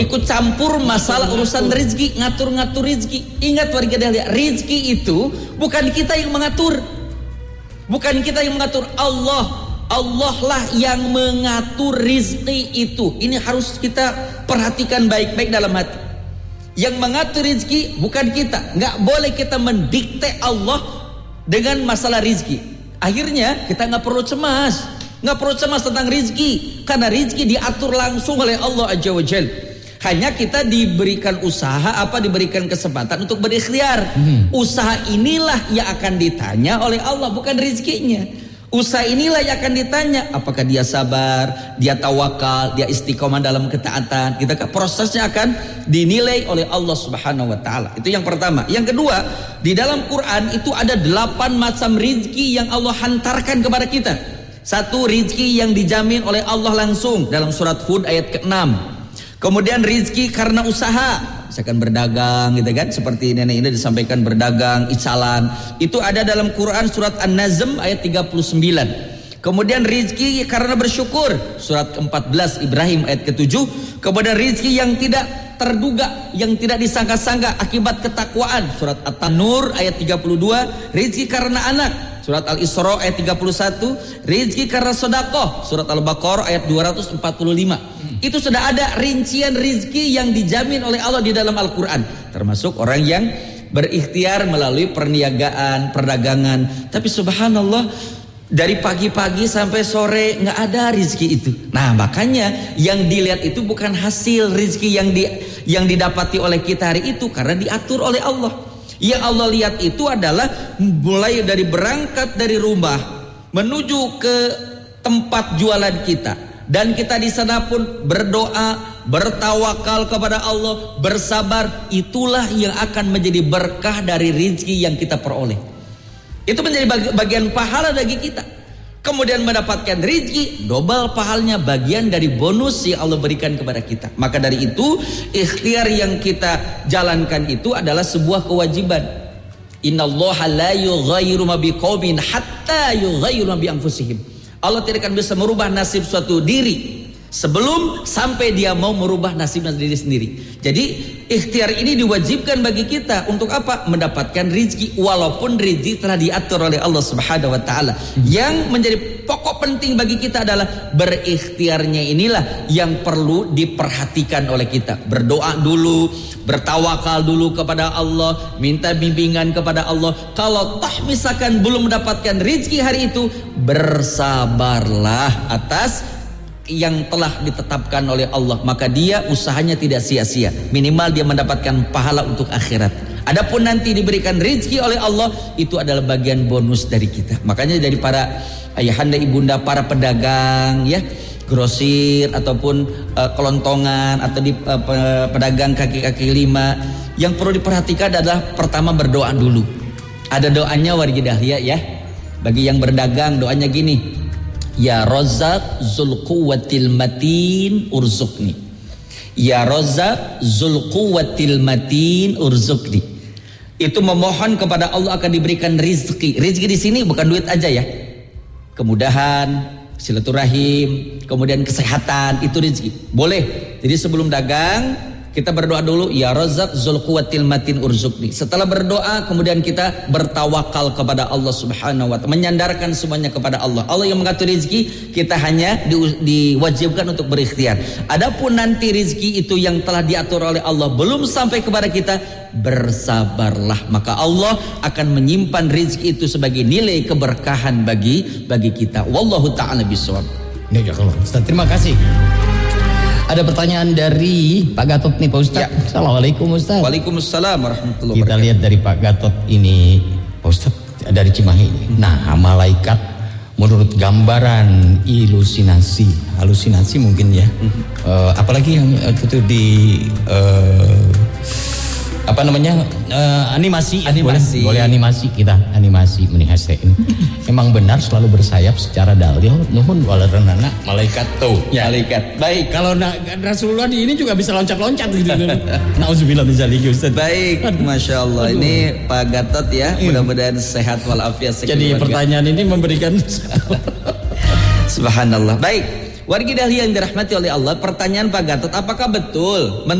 ikut campur masalah urusan rezeki, ngatur-ngatur rezeki. Ingat warga dahlia, rezeki itu bukan kita yang mengatur. Bukan kita yang mengatur, Allah lah yang mengatur rezeki itu. Ini harus kita perhatikan baik-baik dalam hati. Yang mengatur rezeki bukan kita. Nggak boleh kita mendikte Allah dengan masalah rezeki. Akhirnya kita nggak perlu cemas tentang rezeki, karena rezeki diatur langsung oleh Allah Azza wa Jalla. Hanya kita diberikan usaha, diberikan kesempatan untuk berikhtiar. Usaha inilah yang akan ditanya oleh Allah, bukan rezekinya. Usaha inilah yang akan ditanya, apakah dia sabar, dia tawakal, dia istiqomah dalam ketaatan. Prosesnya akan dinilai oleh Allah Subhanahu wa taala. Itu yang pertama. Yang kedua, di dalam Quran itu ada 8 macam rezeki yang Allah hantarkan kepada kita. Satu, rezeki yang dijamin oleh Allah langsung dalam surat Hud ayat ke-6. Kemudian rizki karena usaha, misalkan berdagang gitu kan, seperti nenek ini disampaikan berdagang, icalan. Itu ada dalam Quran surat An-Nazm ayat 39. Kemudian rizki karena bersyukur, surat ke-14 Ibrahim ayat ke-7. Kemudian rizki yang tidak terduga, yang tidak disangka-sangka akibat ketakwaan, surat At-Tanur ayat 32. Rizki karena anak, surat Al-Isra ayat 31. Rizki karena sedekah, surat Al-Baqarah ayat 245. Itu sudah ada rincian rizki yang dijamin oleh Allah di dalam Al-Quran. Termasuk orang yang berikhtiar melalui perniagaan, perdagangan. Tapi subhanallah, dari pagi-pagi sampai sore nggak ada rizki itu. Nah makanya yang dilihat itu bukan hasil rizki yang didapati oleh kita hari itu, karena diatur oleh Allah. Yang Allah lihat itu adalah mulai dari berangkat dari rumah menuju ke tempat jualan kita. Dan kita di sana pun berdoa, bertawakal kepada Allah, bersabar. Itulah yang akan menjadi berkah dari rezeki yang kita peroleh. Itu menjadi bagian pahala bagi kita. Kemudian mendapatkan rezeki, double pahalanya, bagian dari bonus yang Allah berikan kepada kita. Maka dari itu, ikhtiar yang kita jalankan itu adalah sebuah kewajiban. Innallaha la yughayyiru ma biqaumin hatta yughayyiru ma bi anfusihim. Allah tidak akan bisa merubah nasib suatu diri sebelum sampai dia mau merubah nasibnya diri sendiri. Jadi ikhtiar ini diwajibkan bagi kita untuk apa? Mendapatkan rezeki, walaupun rezeki telah diatur oleh Allah Subhanahu wa taala. Yang menjadi pokok penting bagi kita adalah berikhtiarnya inilah yang perlu diperhatikan oleh kita. Berdoa dulu, bertawakal dulu kepada Allah, minta bimbingan kepada Allah. Kalau misalkan belum mendapatkan rezeki hari itu, bersabarlah atas yang telah ditetapkan oleh Allah, maka dia usahanya tidak sia-sia. Minimal dia mendapatkan pahala untuk akhirat. Adapun nanti diberikan rezeki oleh Allah, itu adalah bagian bonus dari kita. Makanya dari para ayahanda ibunda, para pedagang ya, grosir ataupun kelontongan atau di pedagang kaki-kaki lima, yang perlu diperhatikan adalah pertama berdoa dulu. Ada doanya warga dahlia ya. Bagi yang berdagang doanya gini: Ya Razzaq Zul Quwwatil Matin Urzuqni. Ya Razzaq Zul Quwwatil Matin Urzuqni. Itu memohon kepada Allah akan diberikan rizki. Rizki di sini bukan duit aja ya. Kemudahan, silaturahim, kemudian kesehatan, itu rizki. Boleh. Jadi sebelum dagang kita berdoa dulu, Ya Razzaq Zul Quwwatil Matin Urzuqni. Setelah berdoa kemudian kita bertawakal kepada Allah Subhanahu wa taala, menyandarkan semuanya kepada Allah. Allah yang mengatur rezeki, kita hanya diwajibkan untuk berikhtiar. Adapun nanti rezeki itu yang telah diatur oleh Allah belum sampai kepada kita, bersabarlah, maka Allah akan menyimpan rezeki itu sebagai nilai keberkahan bagi kita. Wallahu taala bishawab. Ya Allah, Ustaz, terima kasih. Ada pertanyaan dari Pak Gatot nih Pak Ustaz. Ya. Assalamualaikum Ustaz. Waalaikumsalam warahmatullahi wabarakatuh. Kita lihat dari Pak Gatot ini Pak Ustaz, dari Cimahi ini. Nah, malaikat menurut gambaran halusinasi mungkin ya. Apalagi yang itu di animasi. Boleh animasi, kita animasi menihasein. Emang benar selalu bersayap secara dalil nuhun walarenana malaikat tuh. Ya. Malaikat. Baik. Kalau Rasulullah di ini juga bisa loncat-loncat gitu. Nauzubillah min dzalik Ustaz. Baik, Masya Allah. Ini Pak Gatot ya, mudah-mudahan sehat walafiat. Jadi pertanyaan ini memberikan Subhanallah. Baik. Wargi Dahlia yang dirahmati oleh Allah, pertanyaan Pak Gatot, apakah betul